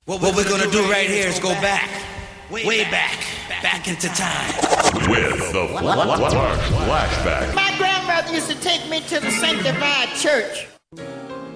What we're gonna do right here is go back, way back into time. With the flashback. My grandmother used to take me to the Sanctified Church.